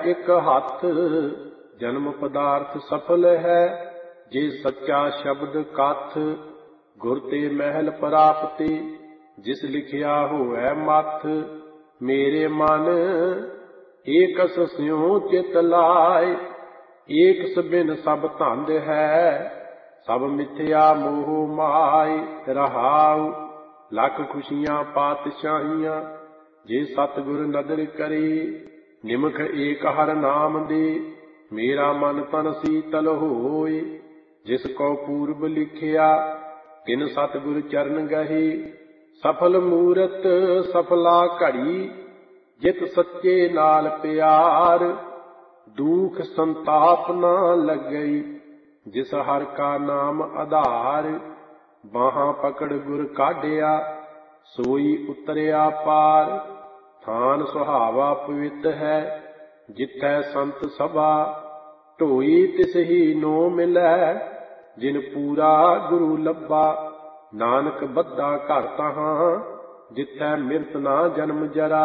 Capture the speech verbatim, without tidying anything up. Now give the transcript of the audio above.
ਇੱਕ ਹੱਥ। ਜਨਮ ਪਦਾਰਥ ਸਫਲ ਹੈ ਜੇ ਸੱਚਾ ਸ਼ਬਦ ਕਥ। ਗੁਰ ਤੇ ਮਹਿਲ ਪ੍ਰਾਪਤੀ ਜਿਸ ਲਿਖਿਆ ਹੋਵੈ ਮੱਥ। ਮੇਰੇ ਮਨ ਏਕਸ ਸਿਉ ਚਿਤ ਲਾਇ, ਏਕਸ ਬਿਨ ਸਭ ਧੰਦ ਹੈ। ਸਭ ਮਿਥਿਆ ਮੋਹ ਮਾਇ ਰਹਾਉ, ਲੱਖ ਖੁਸ਼ੀਆਂ ਪਾਤਸ਼ਾਹੀਆਂ ਜੇ ਸਤਿਗੁਰ ਨਦਰ ਕਰੀ। ਨਿਮਖ ਏਕ ਹਰ ਨਾਮ ਦੇ ਮੇਰਾ ਮਨ ਤਨ ਸੀਤਲ ਹੋਇ। ਜਿਸ ਕੋ ਪੂਰਬ ਲਿਖਿਆ ਤਿਨ ਸਤਿਗੁਰ ਚਰਨ ਗਹੀ। ਸਫਲ ਮੂਰਤ ਸਫਲਾ ਘੜੀ ਜਿਤ ਸੱਚੇ ਨਾਲ ਪਿਆਰ। ਦੁਖ ਸੰਤਾਪ ਨਾ ਲੱਗਈ ਜਿਸ ਹਰ ਕਾ ਨਾਮ ਆਧਾਰ। ਬਾਹਾਂ ਪਕੜ ਗੁਰ ਕਾਢਿਆ ਸੋਈ ਉਤਰਿਆ ਪਾਰ। ਥਾਨ ਸੁਹਾਵਾ ਪਵਿੱਤ ਹੈ ਜਿਥੈ ਸੰਤ ਸਭਾ। ਢੋਈ ਤਿਸ ਹੀ ਨੋ ਮਿਲੈ ਜਿਨ ਪੂਰਾ ਗੁਰੂ ਲੱਭਾ। ਨਾਨਕ ਬੱਧਾ ਘਰ ਤਹਾਂ ਜਿਥੈ ਮਿਰਤ ਨਾ ਜਨਮ ਜਰਾ।